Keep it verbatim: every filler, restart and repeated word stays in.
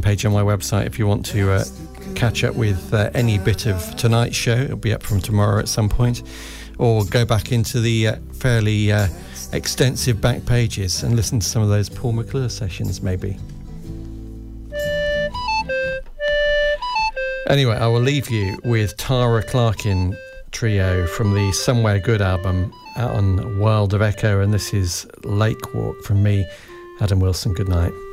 page on my website if you want to uh, catch up with uh, any bit of tonight's show. It'll be up from tomorrow at some point, or go back into the uh, fairly uh, extensive back pages and listen to some of those Paul McClure sessions maybe. Anyway, I will leave you with Tara Clarkin Trio from the Somewhere Good album out on World of Echo, and this is Lake Walk from me, Adam Wilson. Good night.